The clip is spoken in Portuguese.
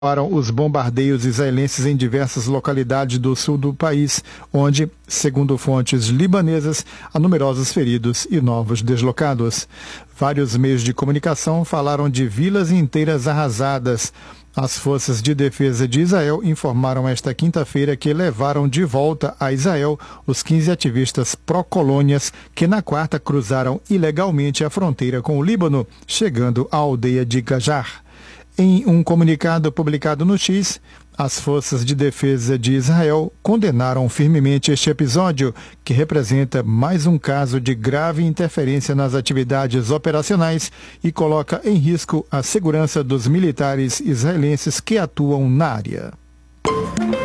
os bombardeios israelenses em diversas localidades do sul do país, onde, segundo fontes libanesas, há numerosos feridos e novos deslocados. Vários meios de comunicação falaram de vilas inteiras arrasadas. As forças de defesa de Israel informaram esta quinta-feira que levaram de volta a Israel os 15 ativistas pró-colônias que na quarta cruzaram ilegalmente a fronteira com o Líbano, chegando à aldeia de Gajar. Em um comunicado publicado no X, as forças de defesa de Israel condenaram firmemente este episódio, que representa mais um caso de grave interferência nas atividades operacionais e coloca em risco a segurança dos militares israelenses que atuam na área.